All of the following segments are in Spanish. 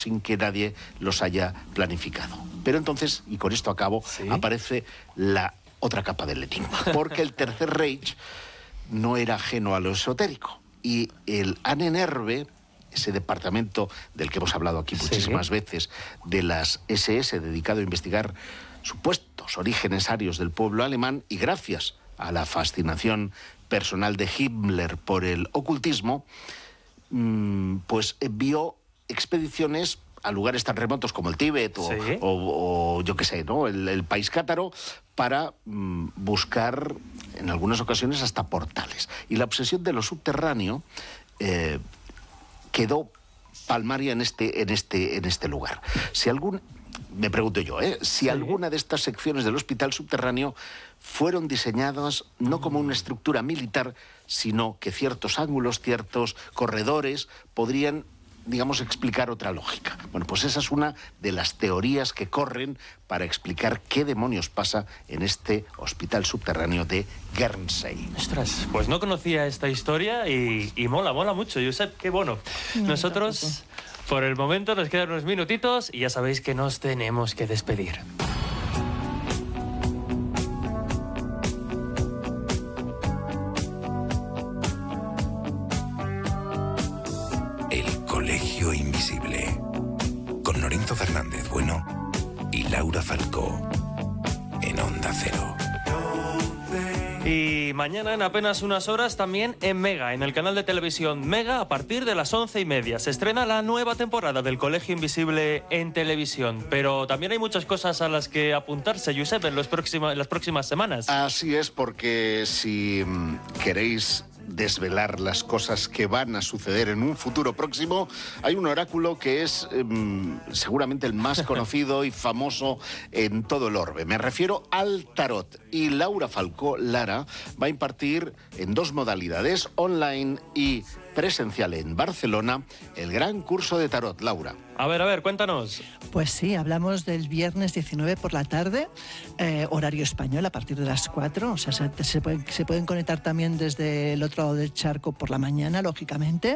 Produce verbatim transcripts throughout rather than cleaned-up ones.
sin que nadie los haya planificado. Pero entonces, y con esto acabo, ¿sí?, aparece la otra capa del enigma, porque el Tercer Reich no era ajeno a lo esotérico, y el Ahnenerbe, ese departamento del que hemos hablado aquí muchísimas ¿sí?, veces, de las ese ese, dedicado a investigar supuestos orígenes arios del pueblo alemán, y gracias a la fascinación personal de Himmler por el ocultismo, pues envió expediciones a lugares tan remotos como el Tíbet o, ¿sí?, o, o yo qué sé, ¿no?, el, el país cátaro, para mmm, buscar en algunas ocasiones hasta portales. Y la obsesión de lo subterráneo eh, quedó palmaria en este, en este, en este lugar. Si algún, me pregunto yo, ¿eh? si ¿sí?, alguna de estas secciones del hospital subterráneo fueron diseñadas no como una estructura militar, sino que ciertos ángulos, ciertos corredores podrían, digamos, explicar otra lógica. Bueno, pues esa es una de las teorías que corren para explicar qué demonios pasa en este hospital subterráneo de Guernsey. Ostras, pues no conocía esta historia y, y mola, mola mucho, Josep, qué bueno. No, Nosotros, tampoco. Por el momento, nos quedan unos minutitos y ya sabéis que nos tenemos que despedir. Colegio Invisible, con Lorenzo Fernández Bueno y Laura Falcó, en Onda Cero. Y mañana, en apenas unas horas, también en Mega, en el canal de televisión Mega, a partir de las once y media, se estrena la nueva temporada del Colegio Invisible en televisión. Pero también hay muchas cosas a las que apuntarse, Josep, en, los próxima, en las próximas semanas. Así es, porque si mmm, queréis desvelar las cosas que van a suceder en un futuro próximo, hay un oráculo que es eh, seguramente el más conocido y famoso en todo el orbe. Me refiero al tarot. Y Laura Falcó Lara va a impartir en dos modalidades, online y presencial en Barcelona, el gran curso de tarot. Laura. A ver, a ver, cuéntanos. Pues sí, hablamos del viernes diecinueve por la tarde, eh, horario español, a partir de las cuatro. O sea, se, se, pueden, se pueden conectar también desde el otro lado del charco por la mañana, lógicamente.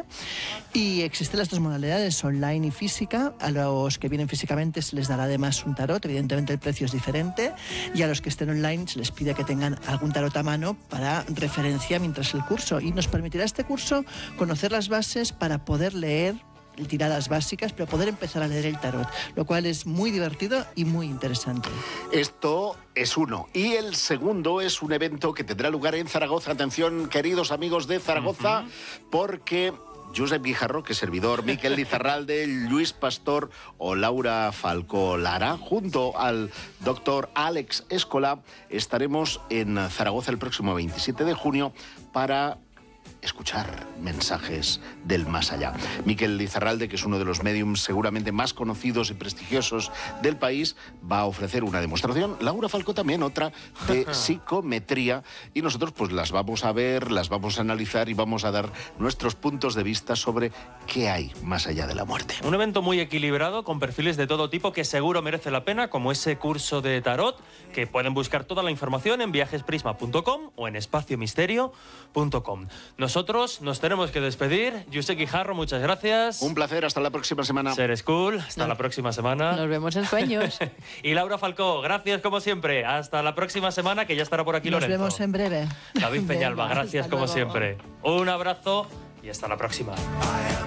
Y existen las dos modalidades, online y física. A los que vienen físicamente se les dará además un tarot. Evidentemente el precio es diferente. Y a los que estén online se les pide que tengan algún tarot a mano para referencia mientras el curso. Y nos permitirá este curso conocer las bases para poder leer tiradas básicas, pero poder empezar a leer el tarot, lo cual es muy divertido y muy interesante. Esto es uno. Y el segundo es un evento que tendrá lugar en Zaragoza. Atención, queridos amigos de Zaragoza, uh-huh. porque Josep Guijarro, que es servidor, Miquel Lizarralde, Luis Pastor o Laura Falcó Lara, junto al doctor Àlex Escolà, estaremos en Zaragoza el próximo veintisiete de junio para escuchar mensajes del más allá. Miquel Lizarralde, que es uno de los médiums seguramente más conocidos y prestigiosos del país, va a ofrecer una demostración. Laura Falcó también, otra de psicometría, y nosotros pues las vamos a ver, las vamos a analizar y vamos a dar nuestros puntos de vista sobre qué hay más allá de la muerte. Un evento muy equilibrado, con perfiles de todo tipo que seguro merece la pena, como ese curso de tarot, que pueden buscar toda la información en viajesprisma punto com o en espacio misterio punto com. Nosotros nos tenemos que despedir. Josep Guijarro, muchas gracias. Un placer, hasta la próxima semana. Ser School, hasta no. la próxima semana. Nos vemos en sueños. Y Laura Falcó, gracias como siempre. Hasta la próxima semana, que ya estará por aquí nos Lorenzo. Nos vemos en breve. David Peñalba, gracias como siempre. Un abrazo y hasta la próxima.